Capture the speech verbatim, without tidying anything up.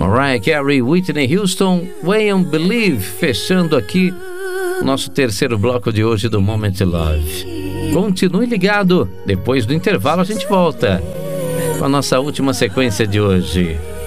Mariah Carey, Whitney Houston, When Believe, fechando aqui o nosso terceiro bloco de hoje do Moment Love. Continue ligado, depois do intervalo a gente volta com a nossa última sequência de hoje.